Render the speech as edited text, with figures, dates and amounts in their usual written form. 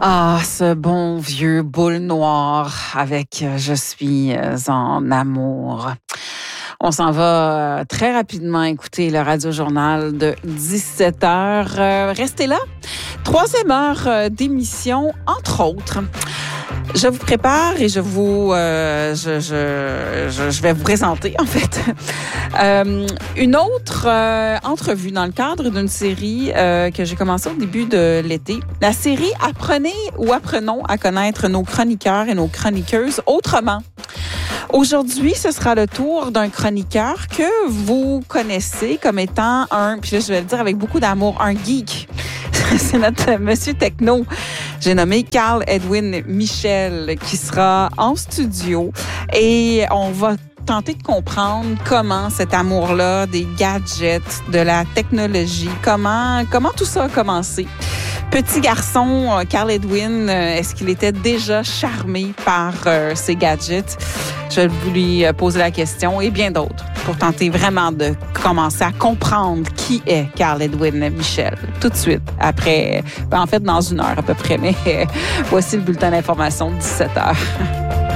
Ah, ce bon vieux boule noir avec Je suis en amour. On s'en va très rapidement écouter le Radio-Journal de 17h. Restez là. 3e heure d'émission, entre autres. Je vous prépare et je vais vous présenter, en fait, une autre entrevue dans le cadre d'une série que j'ai commencée au début de l'été. La série Apprenons à connaître nos chroniqueurs et nos chroniqueuses autrement. Aujourd'hui, ce sera le tour d'un chroniqueur que vous connaissez comme étant puis là, je vais le dire avec beaucoup d'amour, un geek. C'est notre monsieur techno. J'ai nommé Carl Edwin Michel qui sera en studio et on va tenter de comprendre comment cet amour-là des gadgets, de la technologie, comment tout ça a commencé. Petit garçon, Carl Edwin, est-ce qu'il était déjà charmé par ces gadgets? Je vais lui poser la question et bien d'autres pour tenter vraiment de commencer à comprendre qui est Carl Edwin Michel. Tout de suite, après, en fait, dans 1 heure à peu près, mais voici le bulletin d'information de 17h.